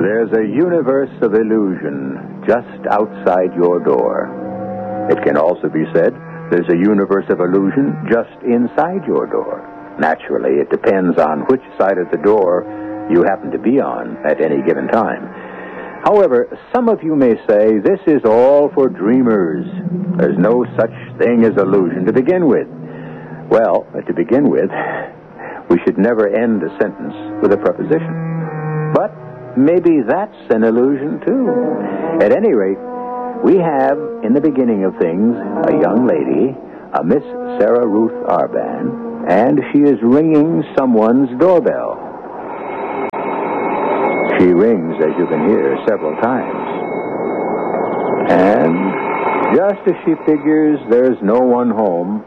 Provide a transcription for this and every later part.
There's a universe of illusion just outside your door. It can also be said there's a universe of illusion just inside your door. Naturally, it depends on which side of the door you happen to be on at any given time. However, some of you may say this is all for dreamers. There's no such thing as illusion to begin with. Well, to begin with, we should never end a sentence with a preposition. But maybe that's an illusion, too. At any rate, we have, in the beginning of things, a young lady, a Miss Sarah Ruth Arban, and she is ringing someone's doorbell. She rings, as you can hear, several times. And just as she figures there's no one home...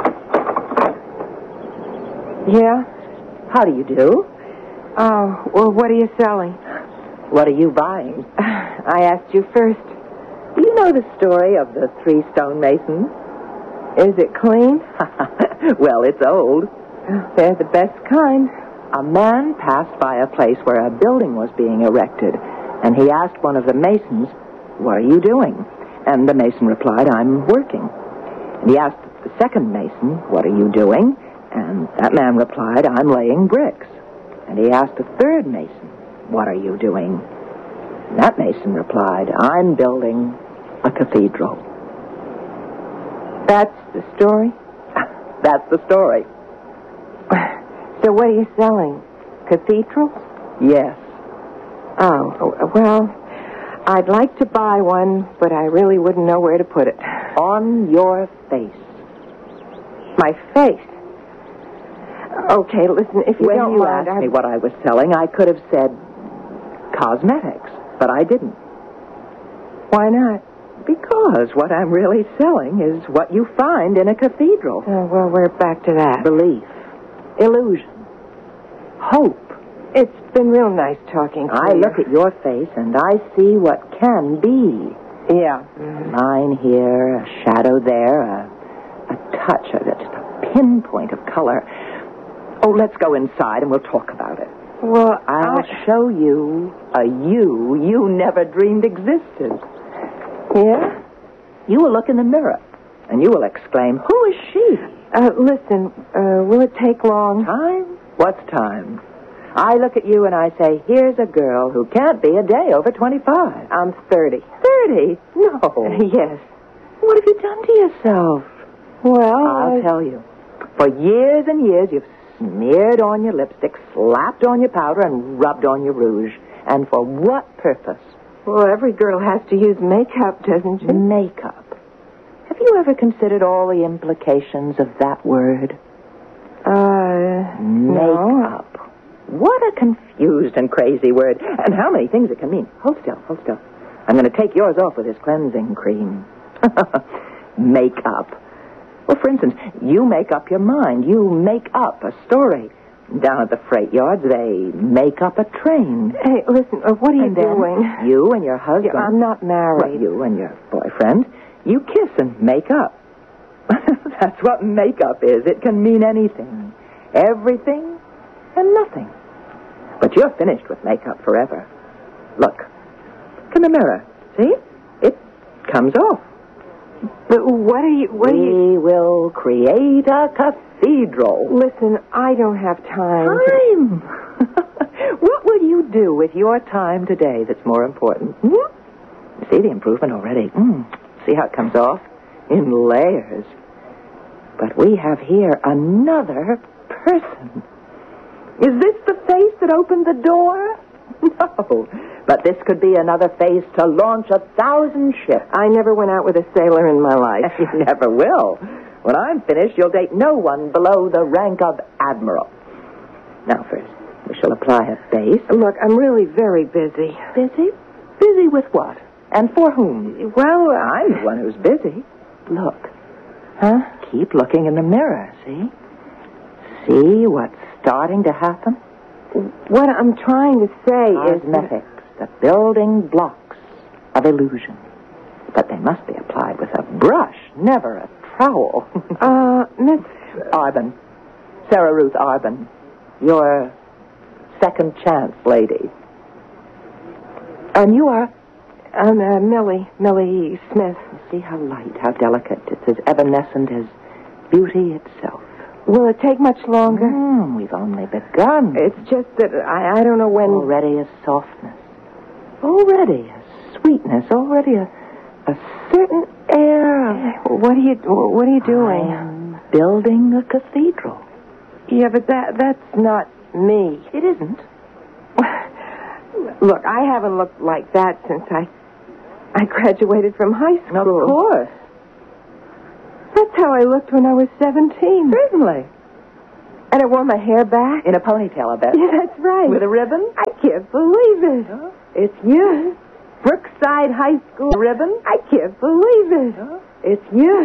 Yeah? How do you do? Oh, well, what are you selling? What are you buying? I asked you first. Do you know the story of the 3 stonemasons? Is it clean? Well, it's old. They're the best kind. A man passed by a place where a building was being erected, and he asked one of the masons, "What are you doing?" And the mason replied, "I'm working." And he asked the second mason, "What are you doing?" And that man replied, "I'm laying bricks." And he asked the third mason, "What are you doing?" And that mason replied, "I'm building a cathedral." That's the story? That's the story. So what are you selling? Cathedrals? Yes. Oh, well, I'd like to buy one, but I really wouldn't know where to put it. On your face. My face? Okay, listen, if you When don't you mind... asked me what I was selling, I could have said cosmetics, but I didn't. Why not? Because what I'm really selling is what you find in a cathedral. Well, we're back to that. Belief. Illusion. Hope. It's been real nice talking to you. I look at your face and I see what can be. Yeah. A line here, a shadow there, a touch, just a pinpoint of color. Oh, let's go inside and we'll talk about it. Well, I'll show you a you never dreamed existed. Yeah? You will look in the mirror and you will exclaim, "Who is she?" Listen, will it take long? Time? What's time? I look at you and I say, here's a girl who can't be a day over 25. I'm 30. 30? No. Yes. What have you done to yourself? Well, I'll tell you. For years and years, you've smeared on your lipstick, slapped on your powder, and rubbed on your rouge. And for what purpose? Well, every girl has to use makeup, doesn't she? Makeup. Have you ever considered all the implications of that word? No. Makeup. What a confused and crazy word. And how many things it can mean. Hold still. I'm going to take yours off with this cleansing cream. Makeup. Well, for instance, you make up your mind. You make up a story. Down at the freight yards, they make up a train. Hey, listen, what are you doing? You and your husband... I'm not married. Well, you and your boyfriend, you kiss and make up. That's what makeup is. It can mean anything. Everything and nothing. But you're finished with makeup forever. Look in the mirror. See? It comes off. But what are you... We will create a cathedral. Listen, I don't have time. Time? What will you do with your time today that's more important? See the improvement already? See how it comes off? In layers. But we have here another person. Is this the face that opened the door? No. But this could be another face to launch 1,000 ships. I never went out with a sailor in my life. You never will. When I'm finished, you'll date no one below the rank of admiral. Now, first, we shall apply a base. Look, I'm really very busy. Busy? Busy with what? And for whom? Well, I'm the one who's busy. Look. Huh? Keep looking in the mirror, see? See what's starting to happen? What I'm trying to say is... Cosmetics, the building blocks of illusion. But they must be applied with a brush, never a trowel. Miss... Arban. Sarah Ruth Arban. Your second chance lady. And you are? I'm Millie Smith. See how light, how delicate. It's as evanescent as beauty itself. Will it take much longer? We've only begun. It's just that I don't know when... Already a softness. Already a sweetness. Already a certain air of... What are you doing? I am building a cathedral. Yeah, but that's not me. It isn't. Look, I haven't looked like that since I graduated from high school. Of course. That's how I looked when I was 17. Certainly. And I wore my hair back. In a ponytail, I bet. Yeah, that's right. With a ribbon? I can't believe it. Huh? It's you. Brookside High School ribbon? I can't believe it. Huh? It's you.